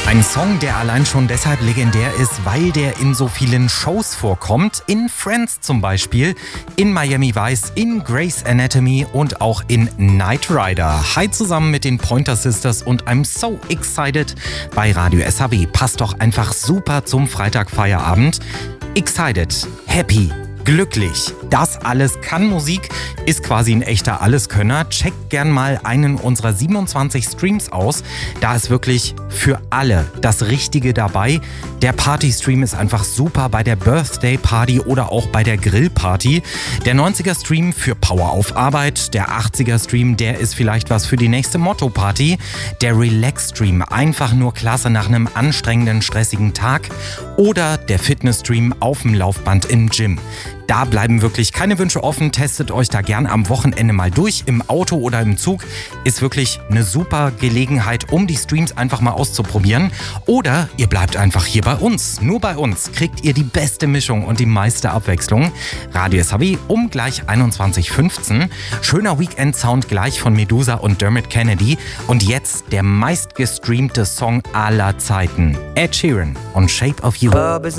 Ein Song, der allein schon deshalb legendär ist, weil der in so vielen Shows vorkommt. In Friends zum Beispiel, in Miami Vice, in Grey's Anatomy und auch in Knight Rider. Hi zusammen mit den Pointer Sisters und I'm so excited bei Radio SAW. Passt doch einfach super zum Freitagfeierabend. Excited, happy, glücklich. Das alles kann Musik, ist quasi ein echter Alleskönner. Checkt gern mal einen unserer 27 Streams aus. Da ist wirklich für alle das Richtige dabei. Der Party-Stream ist einfach super bei der Birthday-Party oder auch bei der Grillparty. Der 90er-Stream für Power auf Arbeit. Der 80er-Stream, der ist vielleicht was für die nächste Motto-Party. Der Relax-Stream, einfach nur klasse nach einem anstrengenden, stressigen Tag. Oder der Fitness-Stream auf dem Laufband im Gym. Da bleiben wirklich keine Wünsche offen. Testet euch da gern am Wochenende mal durch, im Auto oder im Zug. Ist wirklich eine super Gelegenheit, um die Streams einfach mal auszuprobieren. Oder ihr bleibt einfach hier bei uns. Nur bei uns kriegt ihr die beste Mischung und die meiste Abwechslung. Radio SAW um gleich 21.15 Uhr. Schöner Weekend-Sound gleich von Medusa und Dermot Kennedy. Und jetzt der meistgestreamte Song aller Zeiten. Ed Sheeran und Shape of You.